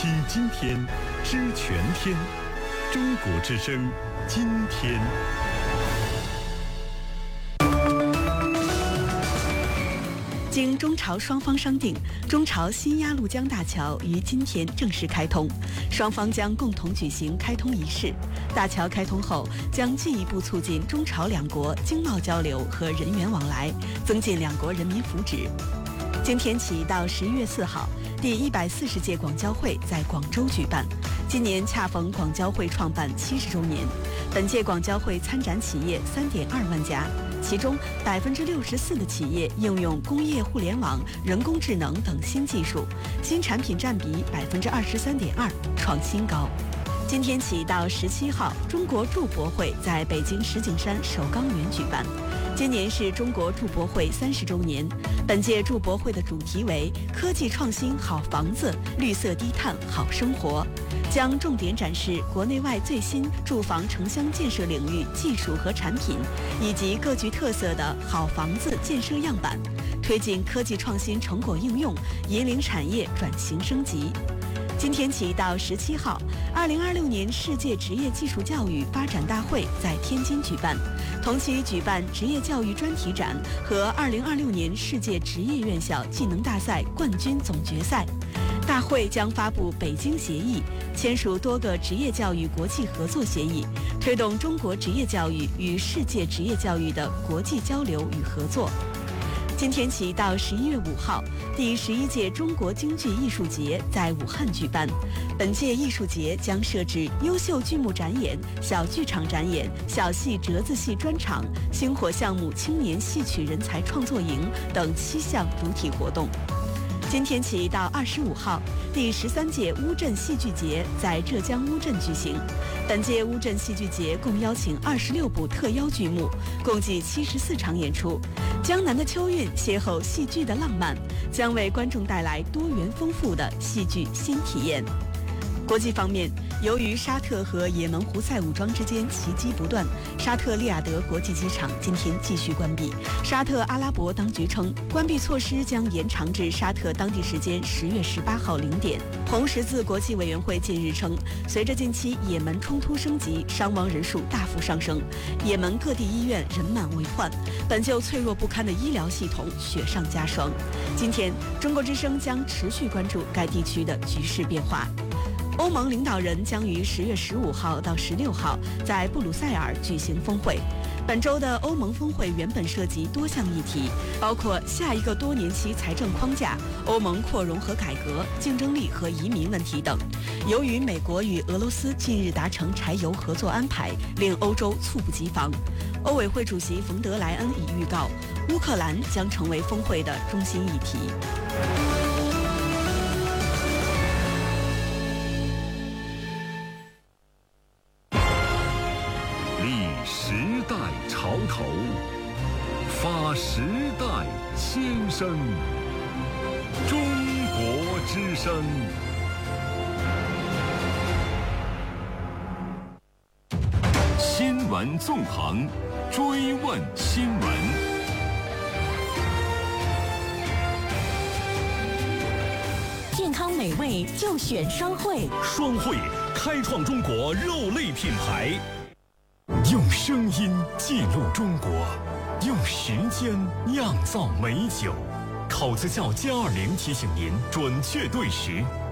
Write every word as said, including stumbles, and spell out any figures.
听今天，知全天。中国之声，今天。 经中朝双方商定，中朝新鸭绿江大桥于今天正式开通，双方将共同举行开通仪式。大桥开通后，将进一步促进中朝两国经贸交流和人员往来，增进两国人民福祉。今天起到十一月四号，第一百四十届广交会在广州举办。今年恰逢广交会创办七十周年，本届广交会参展企业三点二万家。其中百分之六十四的企业应用工业互联网、人工智能等新技术，新产品占比百分之二十三点二，创新高。今天起到十七号，中国筑博会在北京石景山首钢园举办。今年是中国筑博会三十周年，本届筑博会的主题为“科技创新好房子，绿色低碳好生活”，将重点展示国内外最新住房城乡建设领域技术和产品，以及各具特色的好房子建设样板，推进科技创新成果应用，引领产业转型升级。今天起到十七号，二零二六年世界职业技术教育发展大会在天津举办，同期举办职业教育专题展和二零二六年世界职业院校技能大赛冠军总决赛。大会将发布北京协议，签署多个职业教育国际合作协议，推动中国职业教育与世界职业教育的国际交流与合作。今天起到十一月五号，第十一届中国京剧艺术节在武汉举办。本届艺术节将设置优秀剧目展演、小剧场展演、小戏折子戏专场、星火项目青年戏曲人才创作营等七项主体活动。今天起到二十五号，第十三届乌镇戏剧节在浙江乌镇举行。本届乌镇戏剧节共邀请二十六部特邀剧目，共计七十四场演出。江南的秋韵邂逅戏剧的浪漫，将为观众带来多元丰富的戏剧新体验。国际方面，由于沙特和也门胡塞武装之间袭击不断，沙特利雅得国际机场今天继续关闭。沙特阿拉伯当局称，关闭措施将延长至沙特当地时间十月十八号零点。红十字国际委员会近日称，随着近期也门冲突升级，伤亡人数大幅上升，也门各地医院人满为患，本就脆弱不堪的医疗系统雪上加霜。今天，中国之声将持续关注该地区的局势变化。欧盟领导人将于十月十五号到十六号在布鲁塞尔举行峰会。本周的欧盟峰会原本涉及多项议题，包括下一个多年期财政框架、欧盟扩容和改革、竞争力和移民问题等。由于美国与俄罗斯近日达成柴油合作安排，令欧洲猝不及防。欧委会主席冯德莱恩已预告，乌克兰将成为峰会的中心议题。 时代潮头，发时代先声。中国之声。新闻纵横，追问新闻。 健康美味就选双汇， 双汇开创中国肉类品牌。用声音记录中国，用时间酿造美酒。口子窖歼二零提醒您准确对时，